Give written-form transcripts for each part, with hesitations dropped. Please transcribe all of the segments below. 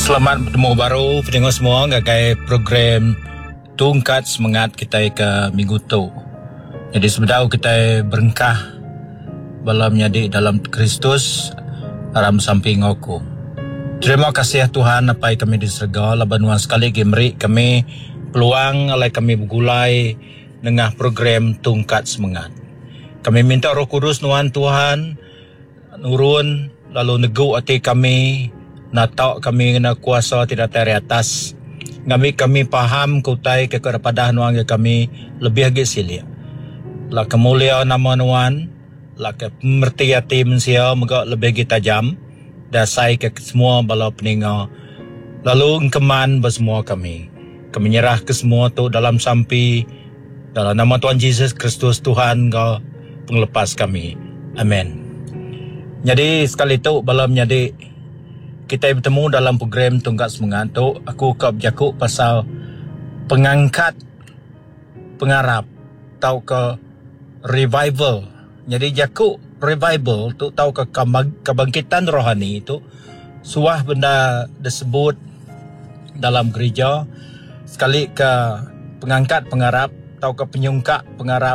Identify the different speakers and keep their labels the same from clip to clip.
Speaker 1: Selamat bertemu baru pendengar semua ngagai program Tungkat Semangat kita ke minggu tu. Jadi sebenarnya kita berengkah balam nyadi dalam Kristus aram samping aku. Terima kasih Tuhan apa kami diserga labanuan sekali gemeri kami peluang alai kami bergulai dengan program Tungkat Semangat. Kami minta Roh Kudus nuan Tuhan nurun lalu negu hati kami natak kami kena kuasa tidak dari atas. Kami paham kutai kepada nuan kami lebih lagi silia. La kemulia nama nuan, la ke pemerti hati manusia moga lebih lagi tajam. Dasai ke semua bala peninga. Lalu engkeman bersemua kami. Kami nyerah ke semua tu dalam sampi dalam nama Tuhan Yesus Kristus Tuhan kau penglepas kami. Amin. Jadi sekali tu balam nyadi kita bertemu dalam program Tungkat Semangat tu, aku kau berjaku pasal pengangkat pengarap tau ke revival. Jadi jaku revival tu tau ke kebangkitan rohani itu suah benda disebut dalam gereja sekali ke pengangkat pengarap tau ke penyungkak pengarap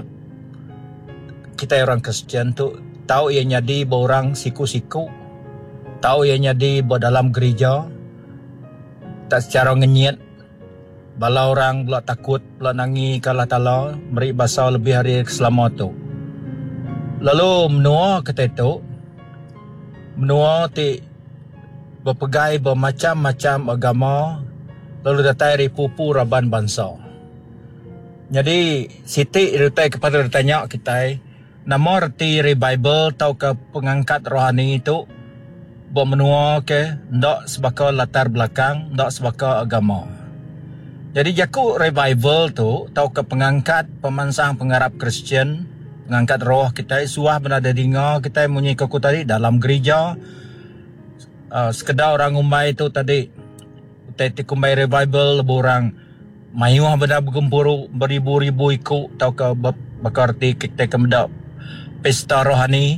Speaker 1: kita orang Kristian tu tahu ia nyadi orang siku-siku tahu ia nyadi buat dalam gereja tak secara ngenyit bala orang pula takut pula nangi kalah tala meri basa lebih hari selama tu lalu menua kata itu menua ti berpegai bermacam-macam agama lalu datai ripupu raban bangsa jadi siti rutai kepada bertanya kita nama reti revival tau ke pengangkat rohani itu buat menua ke ndak sebaka latar belakang ndak sebaka agama. Jadi jaku revival tu tau ke pengangkat pemansang pengarap Kristian pengangkat roh kita suah benda dengar kita munyi ke tadi dalam gereja sekedar orang umai tu tadi tadi kumbai revival lebih orang mayuh benda bergempur beribu-ribu ikut tau ke bakarti kita kemedak pesta rohani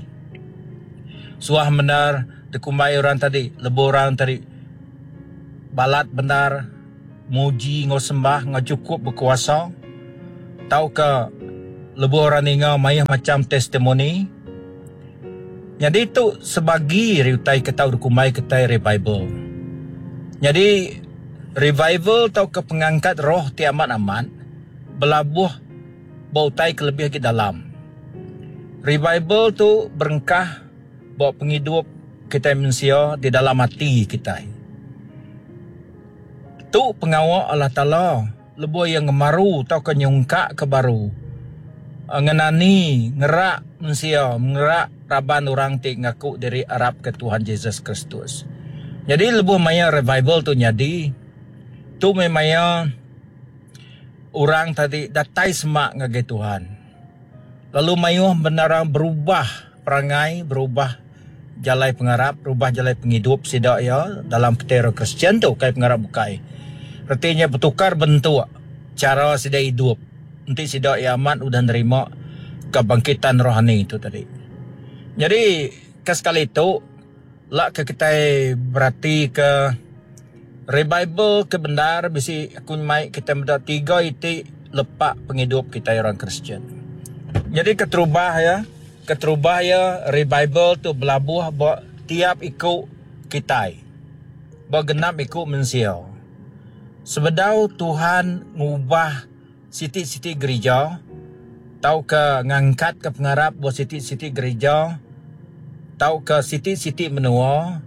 Speaker 1: suah benar dikumbai orang tadi lebih orang tadi balat benar muji ngosembah ngacukup berkuasa tahu ke lebih orang ninga mayah macam testimoni jadi itu sebagi riutai ketau dikumbai ketai revival jadi revival tahu ke pengangkat roh ti amat-amat belabuh bautai ke lebih ke dalam revival tu berengkah bawa penghidup kita manusia di dalam hati kita. Tu pengawal Allah Ta'ala lebih yang ngemaru tau ke nyungkak ke baru. Ngenani ngerak manusia, ngerak raban orang ti ngaku dari Arab ke Tuhan Yesus Kristus. Jadi lebih maya revival tu nyadi. Tu memang orang tadi datai semak ngage Tuhan. Lalu mayuh benarang berubah perangai, berubah jalai pengarap, rubah jalai penghidup sidak ya dalam ketera Kristian tu kai pengarap bukai. Artinya bertukar bentuk cara sidak hidup. Nanti sidak ya amat udah nerima kebangkitan rohani itu tadi. Jadi sekali itu lah ke kita berarti ke revival ke benar bisi aku mai kita mendak tiga itu lepak penghidup kita orang Kristian. Jadi keterubah ya revival tu belabuh buat tiap ikut kita bergenap ikut manusia sebedau Tuhan ngubah siti-siti gereja tau ke ngangkat ke pengarap buat siti-siti gereja tau ke siti-siti menua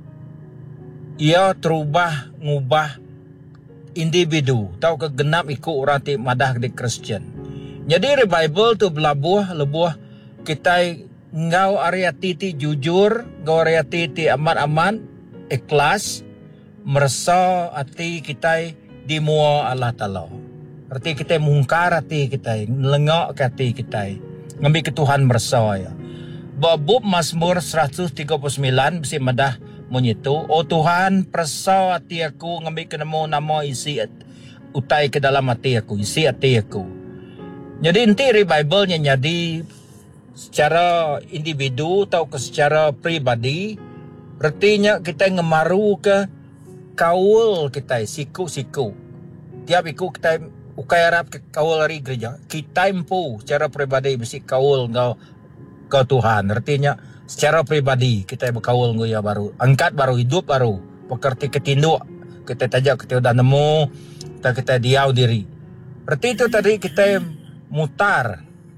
Speaker 1: ia terubah ngubah individu tau ke genap ikut orang ti madah di Kristian jadi revival tu belabuh lebuh kita ngau area titi jujur, ngau area titi amat-amat ikhlas, merasa hati kita di mua Allah Ta'ala. Arti kita mungkar hati kita, lengak hati kita, ngambil ke Tuhan merasa ya. Babub Mazmur 139 besi madah menyitu, oh Tuhan perasa hati aku ngambil ke nama isi utai ke dalam hati aku, isi hati aku. Jadi nanti revivalnya jadi secara individu atau ke secara pribadi artinya kita ngemaru ke kawal kita siku tiap ikut kita ukai harap kawal hari gereja kita impu secara pribadi mesti kawal kau Tuhan. Artinya secara pribadi kita berkawal ya baru angkat baru hidup baru pekerti ketinduk kita tajak kita udah nemu kita diau diri. Berarti itu tadi kita mutar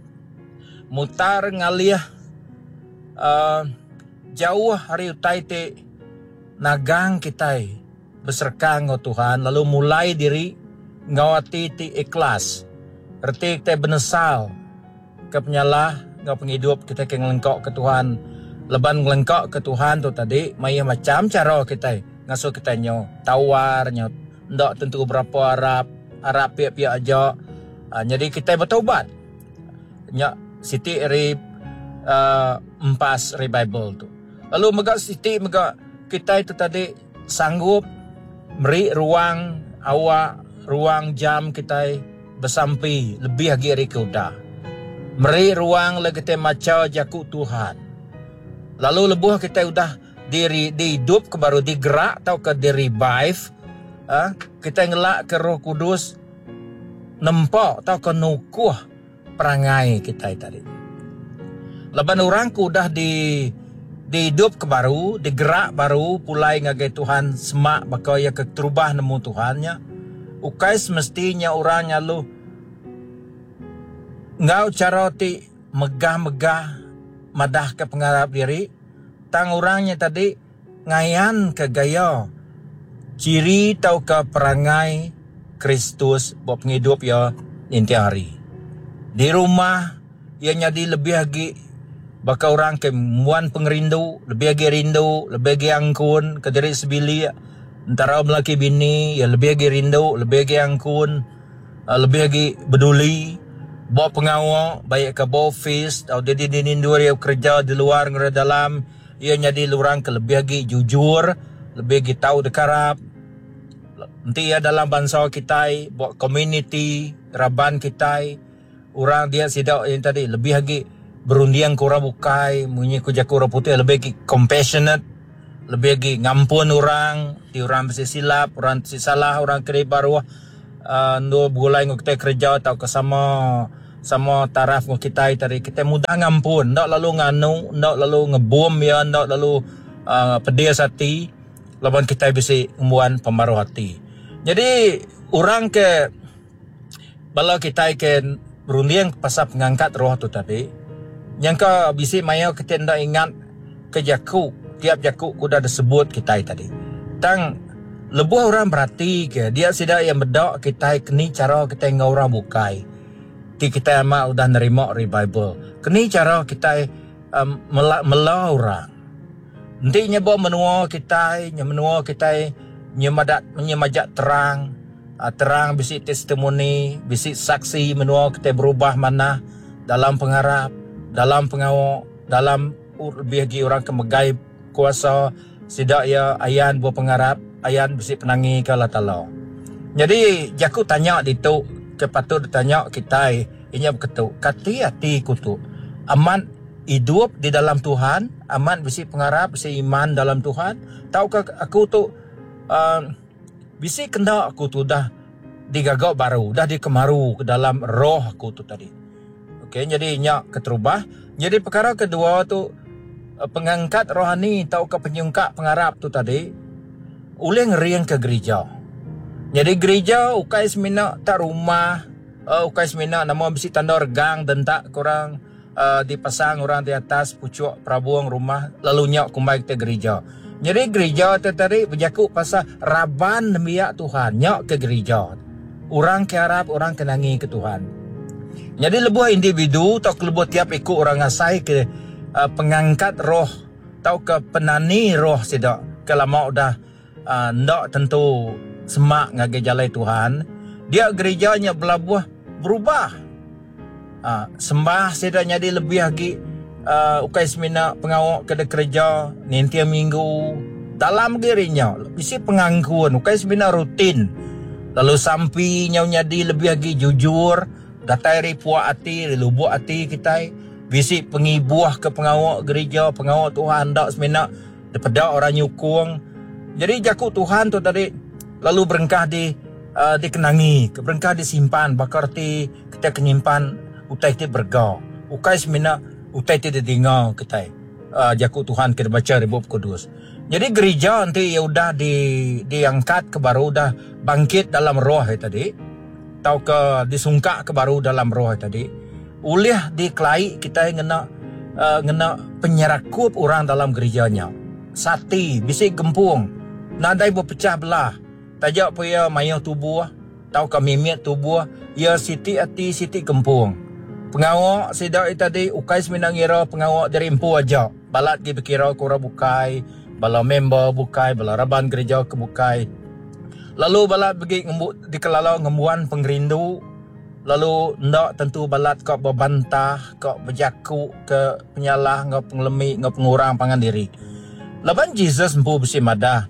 Speaker 1: ngalih jauh hari utai te nagang kita berserkang ngau Tuhan lalu mulai diri ngawati ti ikhlas. Berarti kita benesal ke penyalah ngau penghidup kita ke ngelengkok ke Tuhan. Leban ngelengkok ke Tuhan tu tadi maya macam cara kita ngasuh kita nyo tawar nyo ndak tentu berapa Arab pihak-pihak aja. Jadi kita bertaubat. Nya Siti eri empas revival tu. Lalu mega Siti mega kita itu tadi sanggup beri ruang jam kita bersampai lebih lagi hari keudah. Beri ruang lagi kita maca jaku Tuhan. Lalu lebuh kita udah dihidup ke baru digerak atau ke di-revive. Kita ngelak ke Roh Kudus nempok atau ke nukuh perangai kita tadi. Leban orang ku udah dihidup ke baru, digerak baru, pulai ngagai Tuhan semak bakal ya keterubah nemu Tuhannya. Ukai semestinya orangnya lu ngau cara ti megah-megah madah ke pengharap diri. Tang orangnya tadi ngayan ke gaya ciri tau ke perangai Kristus buat penghidup ya inti hari. Di rumah ia nyadi lebih lagi bakal orang ke muan pengerindu, lebih lagi rindu, lebih lagi angkun ke diri sebili antara melaki bini ya lebih lagi rindu, lebih lagi angkun, lebih lagi peduli. Bawa pengawal baik ke office atau dia dinindu dia kerja di luar ngera dalam ia nyadi lurang ke lebih lagi jujur, lebih lagi tahu dekarap. Nanti ya dalam bangsa kita, buat community, raban kita, orang dia sidak yang tadi lebih lagi berundian kurang bukai, munyi kuja kurang putih lebih lagi compassionate, lebih lagi ngampun orang, di orang mesti silap, orang mesti salah, orang kiri baru ndo bulai ngok kita kerja atau ke sama taraf ngok kita tadi kita mudah ngampun, ndak lalu nganu, ndak lalu ngebom ya, ndak lalu pedes hati, lawan kita bisa umuan pemaruh hati. Jadi orang ke bala kita ke berundian pasal pengangkat roh tu tadi, yang ke bisa maya kita ndak ingat ke jaku, tiap jaku kuda disebut kita tadi. Tang lebuh orang berarti ke dia sidak yang bedak kita kini cara kita ngau orang bukai. Ti kita ama udah nerima revival. Kini cara kita mela orang. Nanti nyebab menua kita nyemajak terang bisi testimoni, bisi saksi menua kita berubah mana dalam pengharap, dalam pengawal, dalam lebih lagi orang kemegai kuasa sidak ya ayan buat pengharap, ayan bisi penangi kala talau. Jadi jaku tanya ditu kepatut ditanya kita inya beketu kati hati kutu aman hidup di dalam Tuhan, aman bisi pengharap, bisi iman dalam Tuhan. Tahukah aku tu bisi kena aku tu dah digagak baru, dah dikemaru ke dalam roh aku tu tadi. Okey, jadi nyak keterubah. Jadi perkara kedua tu pengangkat rohani tau ke penyungkak pengharap tu tadi uleh ngeriang ke gereja. Jadi gereja ukai semina tak rumah, ukai semina nama bisi tanda regang dan tak kurang dipasang orang di atas pucuk prabuang rumah lalu nyak kumbai ke gereja. Jadi gereja tu tadi berjaku pasal raban demiak Tuhan nyak ke gereja. Orang ke harap, orang kenangi ke Tuhan. Jadi lebuh individu atau lebuh tiap ikut orang asai ke pengangkat roh atau ke penani roh sidak. Kalau mau dah ndak tentu semak ngagai jalai Tuhan, dia gerejanya berlabuh berubah. Sembah sedanya dia lebih lagi ukai semina pengawak ke kerja nanti minggu dalam dirinya bisi pengangkuan ukai semina rutin lalu sampai nyaunya di lebih lagi jujur datai ripuak hati lubuk hati kita bisi pengibuah ke pengawak gereja pengawak Tuhan dak semina daripada orang nyukung Jadi jaku Tuhan tu tadi lalu berengkah dikenangi, berengkah disimpan, bakar ti kita kenyimpan utai ti bergau. Ukai semina utai ti didengar kita. Jaku Tuhan kita baca di bab kudus. Jadi gereja nanti ya udah diangkat ke baru dah bangkit dalam roh tadi. Atau ke disungkak ke baru dalam roh tadi. Ulih dikelai kita ngena penyerakup orang dalam gerejanya. Sati, bisik gempung, nadai berpecah belah. Tajak paya mayau tubuh, tau ke mimit tubuh, ya siti ati siti gempung. Pengawak sidak tadi ukai seminangira pengawak dari empu aja. Balat gi berkira kura bukai, bala member bukai, bala raban gereja ke bukai. Lalu balat pergi dikelalau ngembuan pengerindu. Lalu ndak tentu balat kau berbantah, kau berjaku ke penyalah, kau pengelemi, kau pengurang pangan diri. Laban Jesus empu besi madah.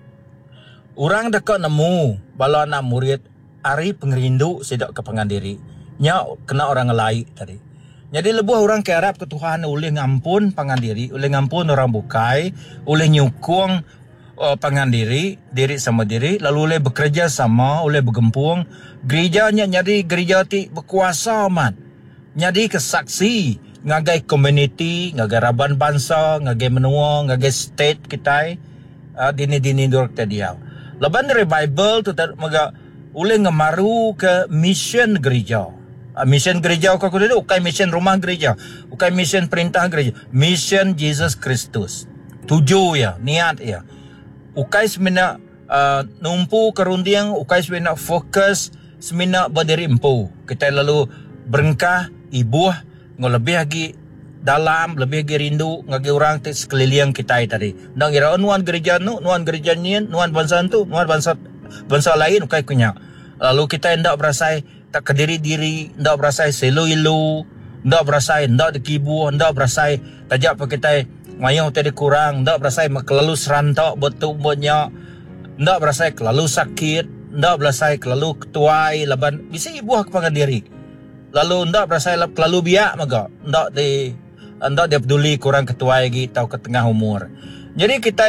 Speaker 1: Orang dekat nemu bala anak murid ari pengerindu sidak ke pangan diri. Nya kena orang lain tadi. Jadi lebuh orang ke Arab ke Tuhan oleh ngampun pangan diri, oleh ngampun orang bukai, oleh nyukung pangan diri sama diri, lalu oleh bekerja sama, oleh bergempung. Gerejanya jadi gereja ti berkuasa amat. Jadi kesaksi ngagai community, ngagai raban bangsa, ngagai menua, ngagai state kita dini dur kita dia. Laban revival tu maga oleh ngemaru ke mission gereja. Mission gereja kau kudu ukai mission rumah gereja, ukai mission perintah gereja, mission Jesus Kristus. Tuju ya, niat ya. Ukai semina numpu kerundiang, ukai semina fokus, semina berdiri empu. Kita lalu berengkah, ibuh, lebih lagi dalam, lebih lagi rindu, ngagi orang di sekeliling kita tadi. Nang ira nuan gereja nu, nuan gereja nien, nuan bangsa tu, nuan bangsa lain, ukai kunya. Lalu kita hendak berasai tak kediri diri, hendak berasai selo-ilo, hendak berasai, hendak dikibu, hendak berasai tajak pa kita mayau tadi kurang, hendak berasai kelalu serantak betul banyak, hendak berasai kelalu sakit, hendak berasai kelalu ketuai, laban bisa ibuah kepada diri. Lalu hendak berasai kelalu biak maga, hendak dia peduli kurang ketuai lagi atau ke tengah umur. Jadi kita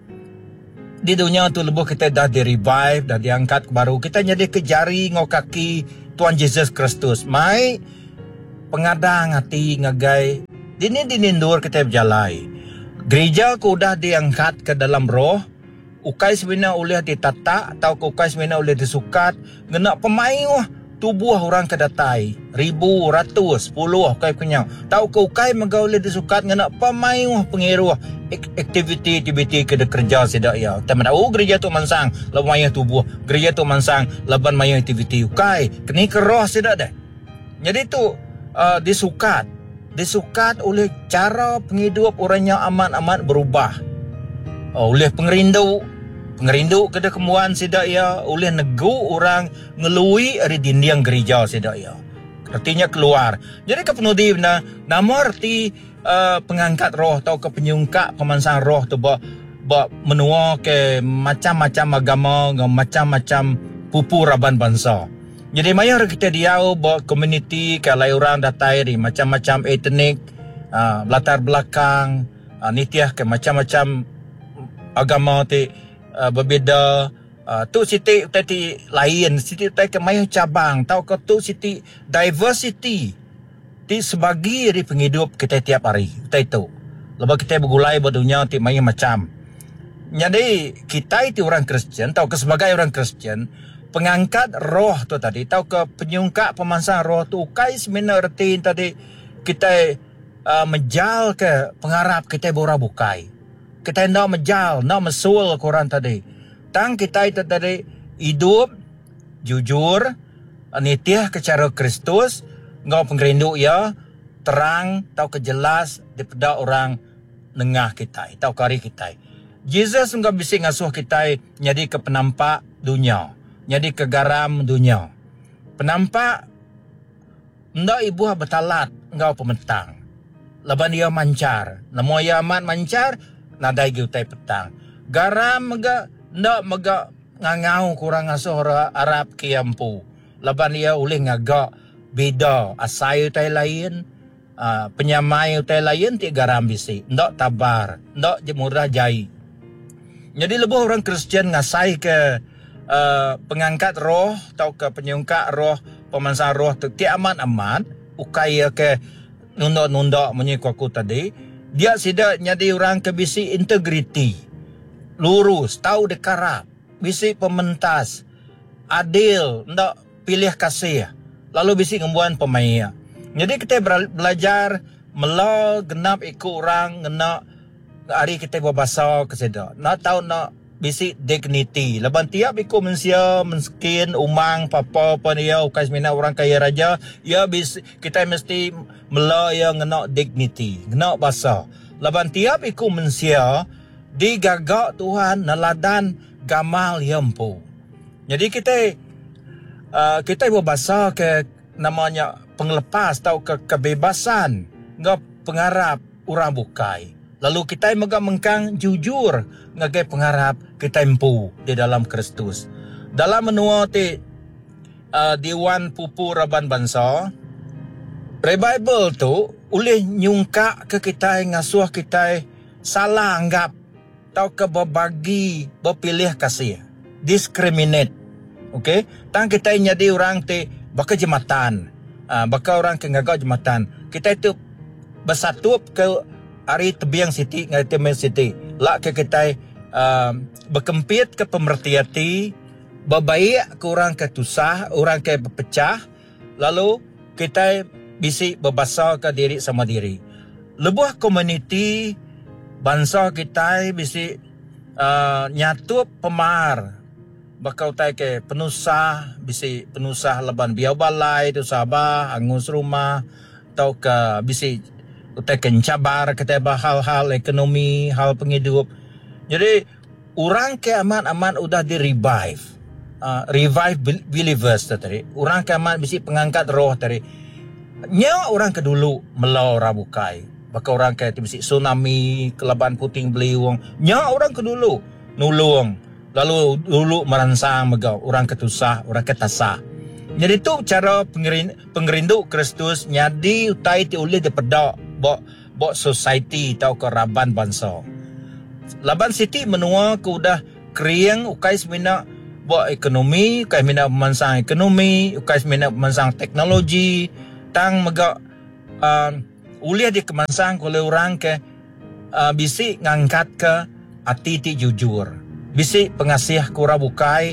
Speaker 1: di dunia tu lebuh kita dah di-revive, dah diangkat baru. Kita jadi kejari ngau kaki Tuhan Yesus Kristus. Mai pengadang hati ngagai. Dini dinindur kita berjalai. Gereja ku dah diangkat ke dalam roh. Ukai sebenarnya oleh ditata atau ukai sebenarnya oleh disukat. Ngena pemain tubuh orang kedatai. Ribu, ratus, puluh ukai kenyang. Tahu ke ukai magaulih disukat ngena pemain pengiruh. Aktiviti ke kerja sedak ya. Teman tahu gereja tu mansang laban mayang tubuh, gereja tu mansang laban mayang aktiviti ukai. Kini ke roh sedak dah. Jadi tu disukat oleh cara penghidup orangnya amat berubah. Oleh pengerindu kada kemuan sedak ya, oleh nego orang ngelui dari dinding gereja sedak ya. Artinya keluar. Jadi kepenudi nama arti pengangkat roh atau ke penyungkak pemansang roh tu menua ke macam-macam agama, macam-macam pupu raban bangsa. Jadi mayar kita diau community kalau orang datai di macam-macam etnik, latar belakang, nitiah ke macam-macam agama ti berbeza. Tu siti tadi lain, siti tadi ke mayar cabang, tahu ke tu siti diversity. Ti sebagi dari penghidup kita tiap hari. Kita itu. Lepas kita bergulai berdunia ti main macam. Jadi kita itu orang Kristian, tahu ke sebagai orang Kristian, pengangkat roh tu tadi, tahu ke penyungkak pemansang roh tu kai sebenarnya arti tadi kita menjal ke pengharap kita bora bukai. Kita hendak menjal, nak mesul korang tadi. Tang kita itu tadi hidup jujur, nitiah ke cara Kristus. Ngau pengerindu ya terang tau kejelas daripada orang nengah kita tau kari kita. Jesus engkau bisa ngasuh kita jadi ke penampak dunia, jadi ke garam dunia. Penampak ndak ibu betalat engkau pementang. Laban dia mancar, namo ya amat mancar nadai kita petang. Garam ndak mega ngangau kurang ngasuh Arab kiampu. Laban dia oleh ngagak beda asai utai lain, penyamai utai lain ti garam bisi, ndak tabar, ndak murah jai. Jadi lebih orang Kristian ngasai ke pengangkat roh atau ke penyungkak roh, pemansang roh tu ti amat-amat ukaya ke nunda-nunda menyikuku tadi. Dia tidak jadi orang ke bisi integriti, lurus, tahu dekarap, bisi pementas, adil, ndak pilih kasih, lalu bisi ngembuan pemain. Jadi kita belajar melo genap ikut orang, ngena hari kita berbahasa ke seda. Nak tahu nak bisi dignity. Leban tiap ikut manusia miskin, umang, papa, dia ukas mina orang kaya raja, ya bisi kita mesti melo yang ngena dignity, ngena bahasa. Leban tiap ikut manusia digagak Tuhan neladan gamal yampu. Jadi kita berbahasa ke namanya penglepas atau kebebasan, ngap pengharap orang bukai. Lalu kita mengkang jujur ngagai pengharap kita empu di dalam Kristus. Dalam menua ti Diwan Pupu Raban Bangsa, revival tu oleh nyungka ke kita ngasuh kita salah anggap atau ke berbagi berpilih kasih, discriminate. Okey, tang kita jadi orang ti bakal jematan, bakal orang ke ngagak jematan. Kita itu bersatu ke hari tebiang siti ngai temen siti. Lak ke kita berkempit ke pemertiati, berbaik ke orang ke tusah, orang ke berpecah, lalu kita bisi berbahasa ke diri sama diri. Lebuh komuniti bangsa kita bisi nyatu pemar, bakal tai ke penusah, bisi penusah leban biau balai tu Sabah, angus rumah, atau ke bisi utai kencabar keteba hal-hal ekonomi, hal penghidup. Jadi orang ke amat-amat udah di revive, revive believers tadi. Orang ke amat bisi pengangkat roh tadi. Nya orang ke dulu melau rabukai. Baka orang ke bisi tsunami, kelaban puting beliung. Nya orang ke dulu nulung. Lalu dulu meransang megau orang ketusah, orang ketasah. Jadi tu cara pengerindu Kristus nyadi utai ti ulih depedak bok society tau ke raban bangsa. Laban siti menua ke udah krieng ukai semina bok ekonomi, ukai semina pemansang ekonomi, ukai semina pemansang teknologi, tang megak ulih di kemansang oleh orang ke bisi ngangkat ke hati ti jujur. Bisi pengasih kura bukai,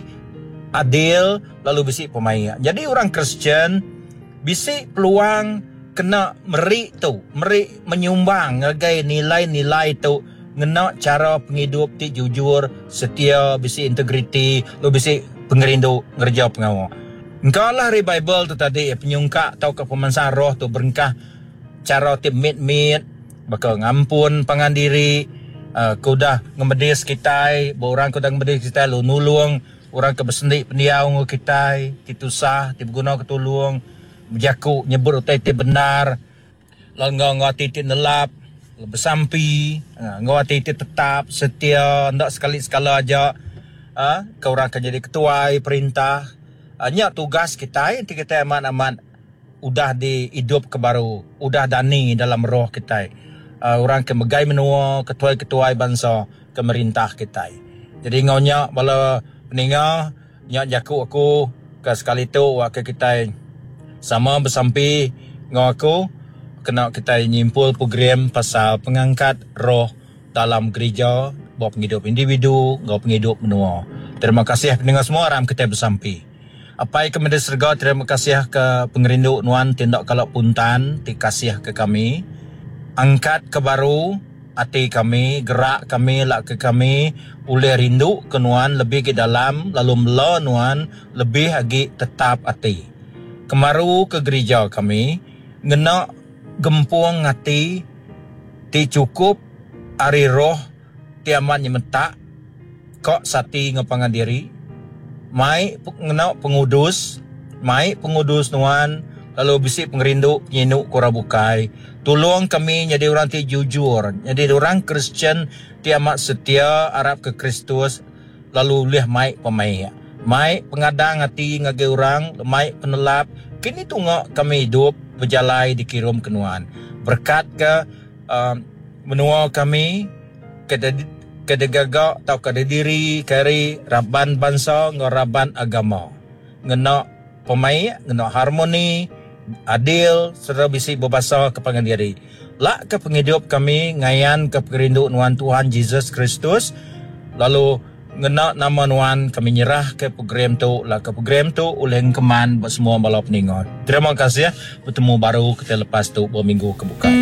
Speaker 1: adil, lalu bisi pemain. Jadi orang Kristian bisi peluang kena meri menyumbang ngagai nilai-nilai tu, ngena cara penghidup ti jujur, setia, bisi integriti, lalu bisi pengerindu ngerja pengawal. Engkau lah revival tu tadi, penyungka atau ke pemansang roh tu berengkah cara ti mit-mit, bakal ngampun pangan diri. Kau dah ngemedis kita, orang kau dah ngemedis kita, lu nulung orang ke bersendik pendiau kita, titusah, berguna ketulung, berjaku nyebut utai ti benar, lalu ngau ti nelap, bersampi, ngau ti tetap setia, ndak sekali-sekala aja, kau orang akan jadi ketua perintah. Nyak tugas kita, nanti kita amat-amat udah di hidup ke baru, udah dani dalam roh kita. Orang ke megai menua ketua-ketua bangsa kemerintah kita. Jadi ngaunya bala peninga nyak jaku aku ke sekali tu wakil kita sama bersampi ngau aku kena kita nyimpul program pasal pengangkat roh dalam gereja, bawa penghidup individu, bawa penghidup menua. Terima kasih pendengar semua ram kita bersampi. Apa yang kemudian serga, terima kasih ke pengerindu nuan tindak kalak puntan, dikasih ke kami. Angkat ke baru hati kami, gerak kami, lak ke kami, boleh rindu ke nuan lebih ke dalam, lalu mela nuan lebih lagi tetap hati. Kemaru ke gereja kami, ngena gempuang hati, ti cukup ari roh, ti amat nyemetak, kok sati ngepangan diri, mai ngena pengudus nuan, lalu bisi pengerindu penyinuk kura bukai. Tolong kami jadi orang ti jujur, jadi orang Kristian ti amat setia arab ke Kristus, lalu leh mai pemai. Mai pengadang hati ngagai orang, mai penelap. Kini tunggu kami hidup berjalai di kirum kenuan. Berkat ke menua kami ke kedegagak atau kediri kari raban bangsa ngaraban agama. Ngena pemai, ngena harmoni, adil, serta bisi berbahasa kepangan diri. Lak ke penghidup kami ngayan ke perindu nuan Tuhan Yesus Kristus. Lalu ngena nama nuan kami nyerah ke program tu, lah ke program tu oleh keman buat semua balap ningon. Terima kasih ya. Bertemu baru kita lepas tu berminggu kebuka.